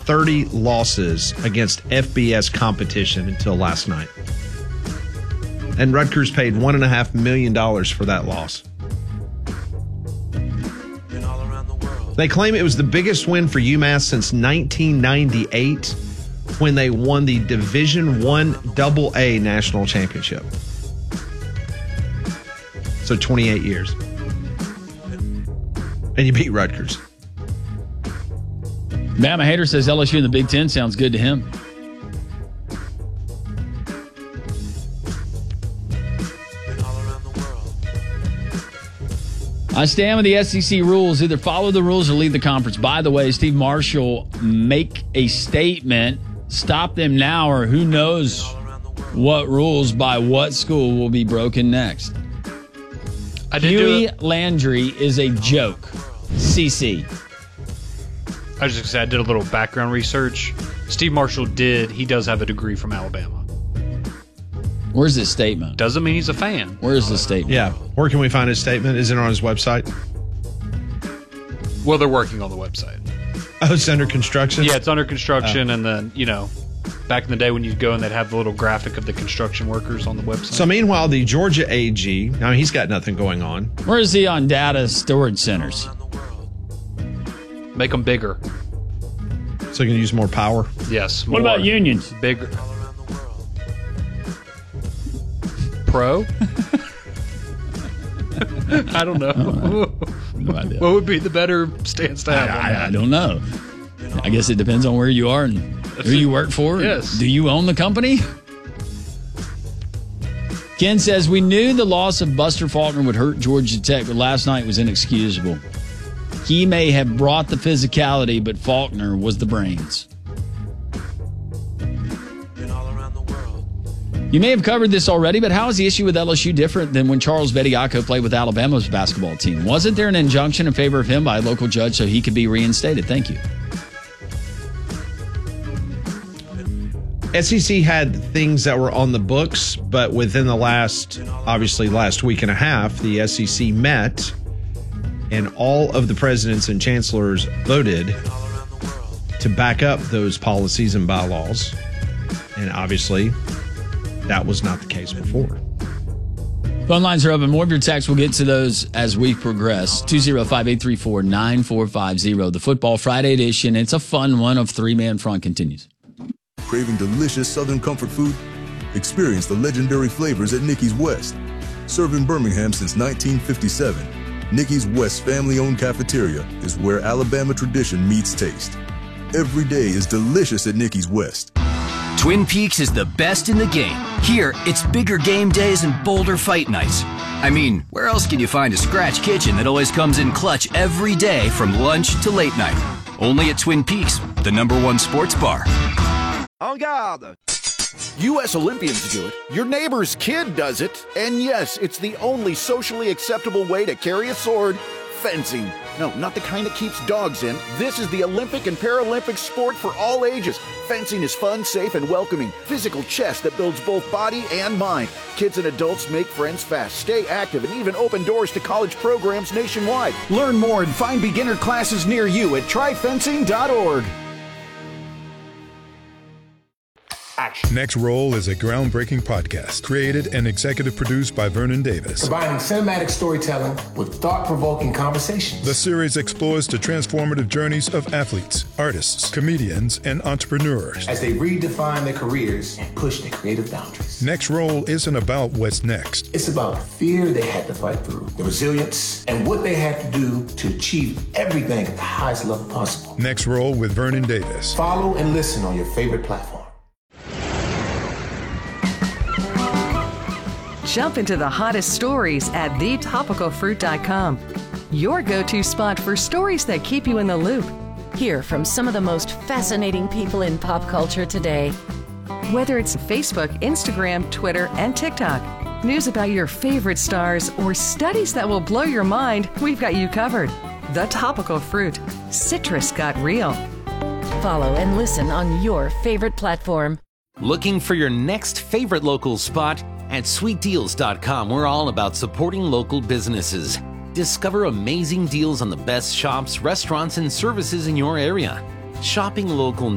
30 losses against FBS competition until last night. And Rutgers paid $1.5 million for that loss. They claim it was the biggest win for UMass since 1998 when they won the Division I AA national championship. So 28 years. And you beat Rutgers. Bama Hater says LSU in the Big Ten sounds good to him. I stand with the SEC rules. Either follow the rules or leave the conference. By the way, Steve Marshall make a statement. Stop them now, or who knows what rules by what school will be broken next. Huey Landry is a joke. CC. I was just going to say, I did a little background research. Steve Marshall he does have a degree from Alabama. Where's his statement? Doesn't mean he's a fan. Where's the statement? Yeah. Where can we find his statement? Is it on his website? Well, they're working on the website. Oh, it's under construction? Yeah, it's under construction. And then, back in the day when you'd go and they'd have the little graphic of the construction workers on the website. So meanwhile, the Georgia AG, he's got nothing going on. Where is he on data storage centers? Make them bigger. So you can use more power? Yes. What about unions? Bigger. Pro? I don't know. No idea. What would be the better stance to have? I don't know. I guess it depends on where you are and who you work for. Yes. Do you own the company? Ken says, we knew the loss of Buster Faulkner would hurt Georgia Tech, but last night was inexcusable. He may have brought the physicality, but Faulkner was the brains. You may have covered this already, but how is the issue with LSU different than when Charles Bediako played with Alabama's basketball team? Wasn't there an injunction in favor of him by a local judge so he could be reinstated? Thank you. SEC had things that were on the books, but within the last week and a half, the SEC met and all of the presidents and chancellors voted to back up those policies and bylaws. And obviously, that was not the case before. Phone lines are open. More of your texts. We'll get to those as we progress. 205-834-9450. The Football Friday edition. It's a fun one of three-man front continues. Craving delicious Southern comfort food? Experience the legendary flavors at Nicky's West. Served in Birmingham since 1957, Nicky's West family-owned cafeteria is where Alabama tradition meets taste. Every day is delicious at Nicky's West. Twin Peaks is the best in the game. Here, it's bigger game days and bolder fight nights. I mean, where else can you find a scratch kitchen that always comes in clutch every day from lunch to late night? Only at Twin Peaks, the #1 sports bar. En garde! U.S. Olympians do it, your neighbor's kid does it, and yes, it's the only socially acceptable way to carry a sword, fencing. No, not the kind that keeps dogs in. This is the Olympic and Paralympic sport for all ages. Fencing is fun, safe, and welcoming. Physical chess that builds both body and mind. Kids and adults make friends fast, stay active, and even open doors to college programs nationwide. Learn more and find beginner classes near you at tryfencing.org. Action. Next Roll is a groundbreaking podcast created and executive produced by Vernon Davis. Combining cinematic storytelling with thought-provoking conversations. The series explores the transformative journeys of athletes, artists, comedians, and entrepreneurs as they redefine their careers and push their creative boundaries. Next Roll isn't about what's next. It's about the fear they had to fight through, the resilience, and what they had to do to achieve everything at the highest level possible. Next Roll with Vernon Davis. Follow and listen on your favorite platform. Jump into the hottest stories at thetopicalfruit.com. Your go-to spot for stories that keep you in the loop. Hear from some of the most fascinating people in pop culture today. Whether it's Facebook, Instagram, Twitter, and TikTok, news about your favorite stars, or studies that will blow your mind, we've got you covered. The Topical Fruit. Citrus got real. Follow and listen on your favorite platform. Looking for your next favorite local spot? At sweetdeals.com, we're all about supporting local businesses. Discover amazing deals on the best shops, restaurants, and services in your area. Shopping local